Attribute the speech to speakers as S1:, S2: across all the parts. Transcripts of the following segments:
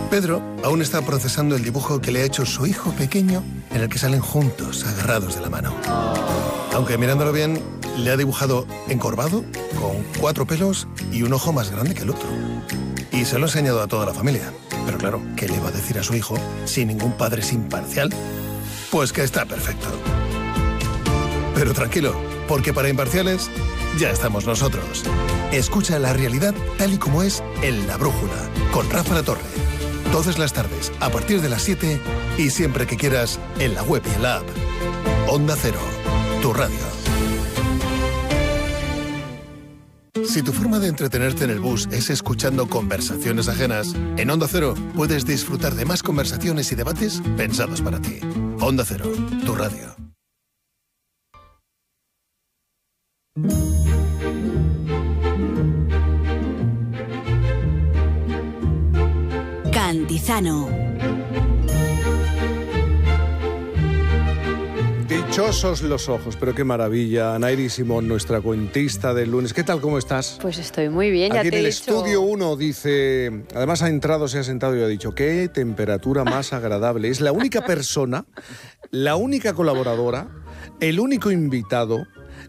S1: Pedro aún está procesando el dibujo que le ha hecho su hijo pequeño, en el que salen juntos, agarrados de la mano. Aunque mirándolo bien, le ha dibujado encorvado, con 4 pelos y un ojo más grande que el otro. Y se lo ha enseñado a toda la familia. Pero claro, ¿qué le va a decir a su hijo si ningún padre es imparcial? Pues que está perfecto. Pero tranquilo, porque para imparciales ya estamos nosotros. Escucha la realidad tal y como es en La Brújula, con Rafa La Torre. Todas las tardes, a partir de las 7 y siempre que quieras, en la web y en la app. Onda Cero, tu radio. Si tu forma de entretenerte en el bus es escuchando conversaciones ajenas, en Onda Cero puedes disfrutar de más conversaciones y debates pensados para ti. Onda Cero, tu radio.
S2: Cantizano.
S3: Dichosos los ojos, pero qué maravilla. Nairi Simón, nuestra cuentista del lunes. ¿Qué tal, cómo estás?
S4: Pues estoy muy bien, ya
S3: Aquí
S4: te
S3: en
S4: he
S3: el
S4: dicho...
S3: estudio 1 dice... Además ha entrado, se ha sentado y ha dicho, qué temperatura más agradable. Es la única persona, la única colaboradora, el único invitado.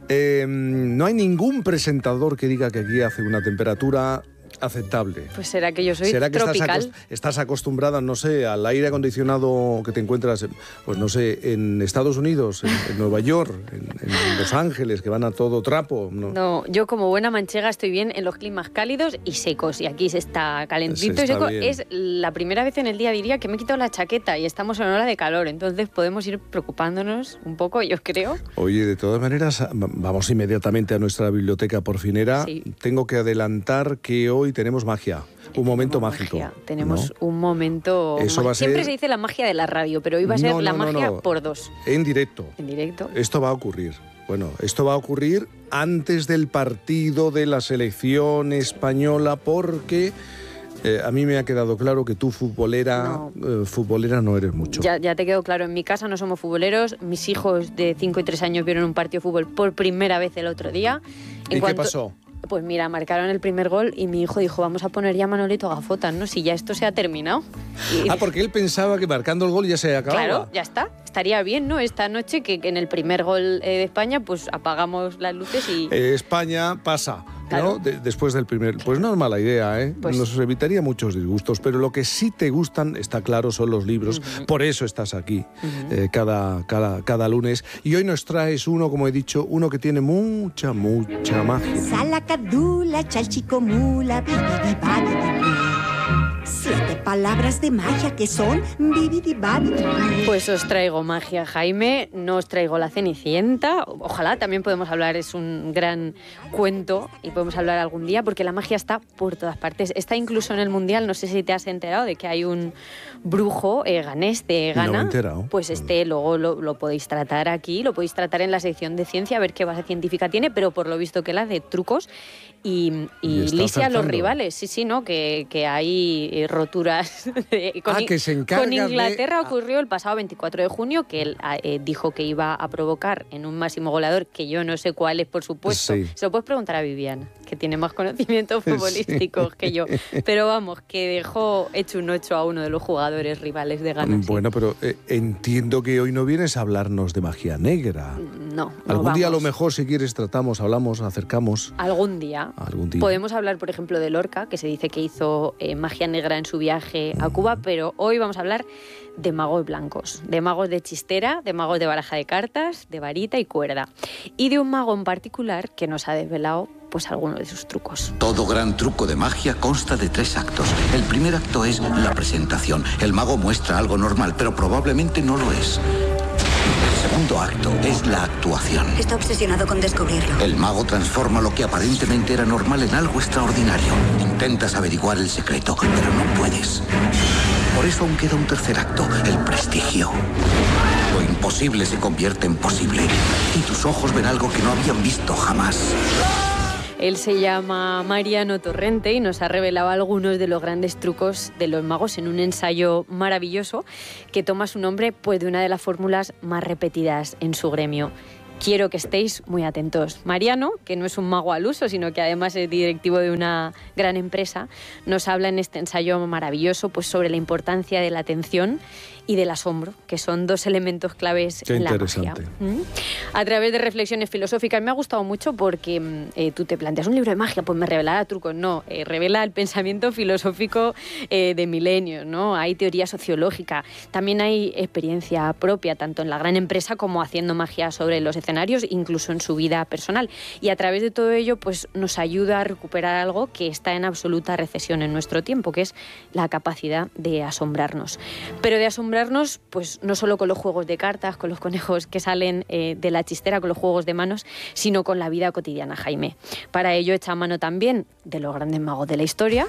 S3: No hay ningún presentador que diga que aquí hace una temperatura aceptable.
S4: Pues será que yo soy
S3: ¿Será que
S4: tropical?
S3: estás acostumbrada, no sé, al aire acondicionado que te encuentras, pues no sé, en Estados Unidos, en Nueva York, en Los Ángeles, que van a todo trapo?
S4: No, yo como buena manchega estoy bien en los climas cálidos y secos, y aquí se está calentito y seco.
S3: Bien.
S4: Es la primera vez en el día, diría, que me he quitado la chaqueta y estamos en hora de calor, entonces podemos ir preocupándonos un poco, yo creo.
S3: Oye, de todas maneras, vamos inmediatamente a nuestra biblioteca porfinera.
S4: Sí.
S3: Tengo que adelantar que hoy tenemos magia, un momento mágico.
S4: Tenemos
S3: ¿no?
S4: un momento...
S3: Eso va a
S4: Siempre
S3: ser...
S4: se dice la magia de la radio, pero hoy va a ser la magia por 2.
S3: En directo.
S4: En directo.
S3: Esto va a ocurrir. Bueno, esto va a ocurrir antes del partido de la selección española porque... a mí me ha quedado claro que tú futbolera no eres mucho.
S4: Ya te quedó claro, en mi casa no somos futboleros, mis hijos de 5 y 3 años vieron un partido de fútbol por primera vez el otro día.
S3: ¿Y qué pasó?
S4: Pues mira, marcaron el primer gol y mi hijo dijo, vamos a poner ya a Manolito gafotas, ¿no? Si ya esto se ha terminado.
S3: Porque él pensaba que marcando el gol ya se acababa.
S4: Claro, ya está. Estaría bien, ¿no? Esta noche que en el primer gol de España, pues apagamos las luces y...
S3: España pasa.
S4: Claro.
S3: ¿No? Después del primer... Pues no es mala idea, ¿eh?
S4: Pues...
S3: Nos evitaría muchos disgustos, pero lo que sí te gustan, está claro, son los libros. Por eso estás aquí cada lunes. Y hoy nos traes uno, como he dicho, uno que tiene mucha magia.
S5: Salacadula, chalchicomula, bibidibabidibí. 7 palabras de magia que son bibidibabidibí.
S4: Pues os traigo magia, Jaime. No os traigo La Cenicienta. Ojalá también podemos hablar, es un gran cuento y podemos hablar algún día porque la magia está por todas partes. Está incluso en el Mundial, no sé si te has enterado de que hay un brujo ganés de Ghana.
S3: No me he enterado.
S4: Pues luego lo podéis tratar aquí, lo podéis tratar en la sección de ciencia, a ver qué base científica tiene, pero por lo visto que la de trucos y lisia a los rivales. Sí, ¿no? Que hay roturas.
S3: Que se encarga
S4: con Inglaterra ocurrió el pasado 24 de junio, que él dijo que iba a provocar en un máximo goleador, que yo no sé cuál es, por supuesto.
S3: Sí.
S4: Se lo puedes preguntar a Viviana, que tiene más conocimientos futbolísticos que yo. Pero vamos, que dejó hecho un 8 a 1 de los jugadores rivales de Ghana.
S3: Bueno, pero entiendo que hoy no vienes a hablarnos de magia negra.
S4: No.
S3: Algún día a lo mejor, si quieres, tratamos, hablamos, acercamos.
S4: Algún día. Podemos hablar, por ejemplo, de Lorca, que se dice que hizo magia negra en su viaje a Cuba, pero hoy vamos a hablar de magos blancos, de magos de chistera, de magos de baraja de cartas, de varita y cuerda. Y de un mago en particular que nos ha desvelado pues algunos de sus trucos.
S6: Todo gran truco de magia consta de 3 actos. El primer acto es la presentación. El mago muestra algo normal, pero probablemente no lo es. El segundo acto es la actuación.
S5: Está obsesionado con descubrirlo.
S6: El mago transforma lo que aparentemente era normal en algo extraordinario. Intentas averiguar el secreto, pero no puedes. Por eso aún queda un tercer acto, el prestigio. Lo imposible se convierte en posible y tus ojos ven algo que no habían visto jamás.
S4: Él se llama Mariano Torrente y nos ha revelado algunos de los grandes trucos de los magos en un ensayo maravilloso que toma su nombre pues, de una de las fórmulas más repetidas en su gremio. quiero que estéis muy atentos. Mariano, que no es un mago al uso, sino que además es directivo de una gran empresa, nos habla en este ensayo maravilloso pues, sobre la importancia de la atención y del asombro, que son dos elementos claves en la magia. A través de reflexiones filosóficas me ha gustado mucho porque tú te planteas un libro de magia, pues me revelará trucos. No, revela el pensamiento filosófico de milenios, ¿no? Hay teoría sociológica, también hay experiencia propia, tanto en la gran empresa como haciendo magia sobre los escenarios, incluso en su vida personal. Y a través de todo ello, pues nos ayuda a recuperar algo que está en absoluta recesión en nuestro tiempo, que es la capacidad de asombrarnos. Pero de asombrarnos, pues no solo con los juegos de cartas, con los conejos que salen de la chistera, con los juegos de manos, sino con la vida cotidiana, Jaime. Para ello echa mano también de los grandes magos de la historia.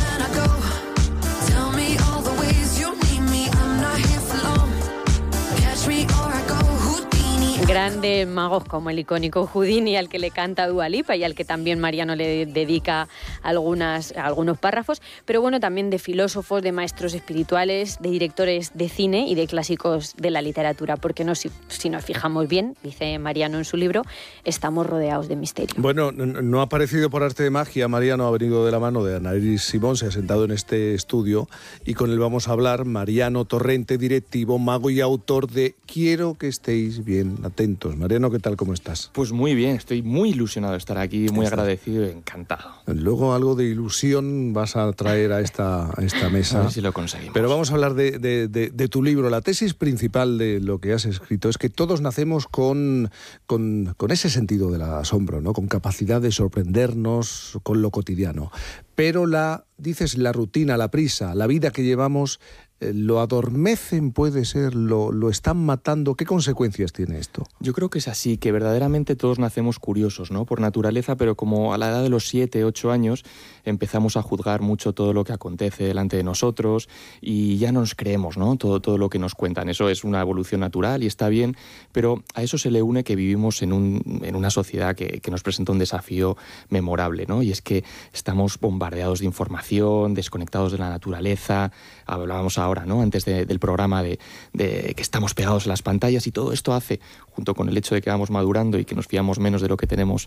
S4: Grandes magos como el icónico Houdini, al que le canta Dua Lipa y al que también Mariano le dedica algunos párrafos, pero bueno, también de filósofos, de maestros espirituales, de directores de cine y de clásicos de la literatura, porque no, si nos fijamos bien, dice Mariano en su libro, estamos rodeados de misterio.
S3: Bueno, no ha aparecido por arte de magia, Mariano ha venido de la mano de Ana Iris Simón, se ha sentado en este estudio y con él vamos a hablar. Mariano Torrente, directivo, mago y autor de Quiero que estéis bien atentos. Mariano, ¿qué tal? ¿Cómo estás?
S2: Pues muy bien, estoy muy ilusionado de estar aquí, muy agradecido y encantado.
S3: Luego algo de ilusión vas a traer a esta mesa.
S2: A ver si lo conseguimos.
S3: Pero vamos a hablar de tu libro. La tesis principal de lo que has escrito es que todos nacemos con ese sentido del asombro, ¿no? Con capacidad de sorprendernos con lo cotidiano. Pero la rutina, la prisa, la vida que llevamos, lo adormecen, puede ser, lo están matando. ¿Qué consecuencias tiene esto?
S2: Yo creo que es así, que verdaderamente todos nacemos curiosos, ¿no? Por naturaleza, pero como a la edad de los 7, 8 años empezamos a juzgar mucho todo lo que acontece delante de nosotros y ya no nos creemos, ¿no? Todo lo que nos cuentan. Eso es una evolución natural y está bien, pero a eso se le une que vivimos en una sociedad que nos presenta un desafío memorable, ¿no? Y es que estamos bombardeados de información, desconectados de la naturaleza. Hablábamos ahora, ¿no? Antes del programa de que estamos pegados a las pantallas, y todo esto hace, junto con el hecho de que vamos madurando y que nos fiamos menos de lo que tenemos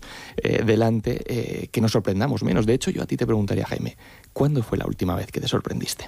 S2: delante, que nos sorprendamos menos. De hecho, yo a ti te preguntaría, Jaime, ¿cuándo fue la última vez que te sorprendiste?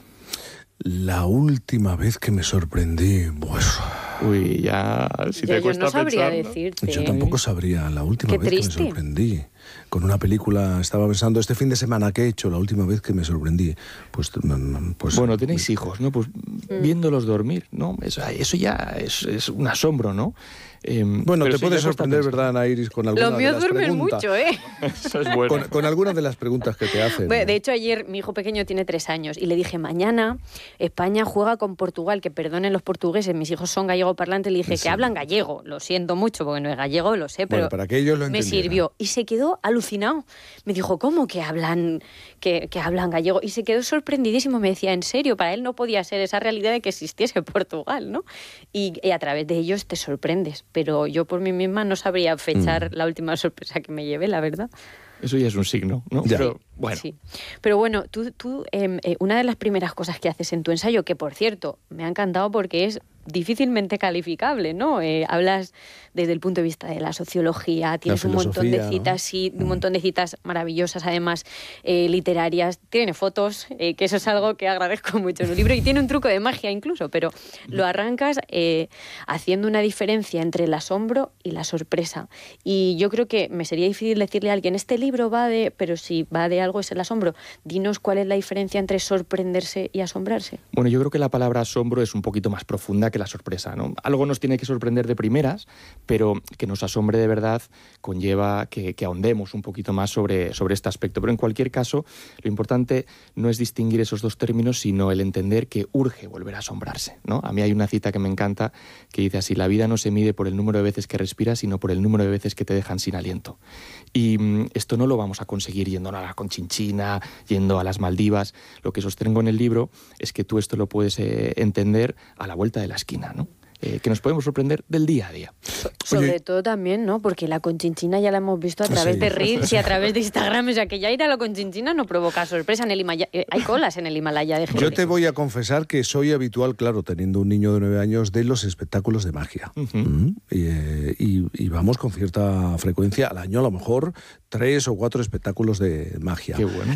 S3: La última vez que me sorprendí, pues...
S2: Uy, ya, si te cuesta
S4: yo no sabría
S2: pensar,
S4: decirte.
S3: Yo tampoco sabría. La última
S4: Qué
S3: vez
S4: triste.
S3: que me sorprendí con una película, estaba pensando este fin de semana, ¿qué he hecho? La última vez que me sorprendí. Pues
S2: bueno, tenéis hijos, ¿no? Pues viéndolos dormir, ¿no? Eso ya es un asombro, ¿no?
S3: Bueno, te puede sorprender, ¿verdad, Ana Iris, con alguna
S4: Los
S3: de las
S4: míos duermen
S3: preguntas?
S4: mucho, ¿eh?
S2: Eso es bueno.
S3: Con algunas de las preguntas que te hacen.
S4: Bueno, de hecho, ayer mi hijo pequeño tiene 3 años y le dije, mañana España juega con Portugal, que perdonen los portugueses, mis hijos son gallego-parlantes, le dije que hablan gallego, lo siento mucho porque no es gallego, lo sé, pero
S3: bueno, para que ellos lo
S4: me
S3: entendieran.
S4: sirvió y se quedó alucinado. Me dijo, ¿cómo que hablan gallego? Y se quedó sorprendidísimo, me decía, en serio, para él no podía ser esa realidad de que existiese Portugal, ¿no? Y a través de ellos te sorprendes, pero yo por mí misma no sabría fechar la última sorpresa que me llevé, la verdad.
S2: Eso ya es un signo, ¿no?
S3: Ya.
S2: Pero bueno.
S4: Sí. Pero bueno, tú una de las primeras cosas que haces en tu ensayo, que por cierto, me ha encantado porque es difícilmente calificable, ¿no? Hablas desde el punto de vista de la sociología, tienes un montón de citas, ¿no? Sí, un montón de citas maravillosas, además literarias, tiene fotos, que eso es algo que agradezco mucho en un libro, y tiene un truco de magia incluso, pero lo arrancas haciendo una diferencia entre el asombro y la sorpresa. Y yo creo que me sería difícil decirle a alguien, este libro va de, pero si va de algo es el asombro. Dinos cuál es la diferencia entre sorprenderse y asombrarse.
S2: Bueno, yo creo que la palabra asombro es un poquito más profunda que la sorpresa, ¿no? Algo nos tiene que sorprender de primeras, pero que nos asombre de verdad conlleva que ahondemos un poquito más sobre este aspecto. Pero en cualquier caso, lo importante no es distinguir esos dos términos, sino el entender que urge volver a asombrarse, ¿no? A mí hay una cita que me encanta que dice así: la vida no se mide por el número de veces que respiras, sino por el número de veces que te dejan sin aliento. Y esto no lo vamos a conseguir yendo a la Conchinchina, yendo a las Maldivas. Lo que sostengo en el libro es que tú esto lo puedes entender a la vuelta de la esquina, ¿no? que nos podemos sorprender del día a día.
S4: Sobre todo también, ¿no? Porque la Conchinchina ya la hemos visto a través de Reels y a través de Instagram, o sea que ya ir a la Conchinchina no provoca sorpresa. En el Himalaya, hay colas en el Himalaya de gente.
S3: Yo te voy a confesar que soy habitual, claro, teniendo un niño de 9 años, de los espectáculos de magia. Y vamos con cierta frecuencia al año, a lo mejor 3 o 4 espectáculos de magia.
S2: Qué bueno.